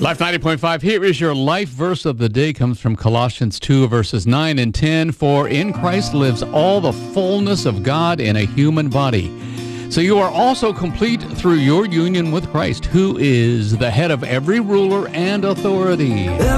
Life 90.5, here is your life verse of the day. Comes from Colossians 2, verses 9 and 10. For in Christ lives all the fullness of God in a human body. So you are also complete through your union with Christ, who is the head of every ruler and authority.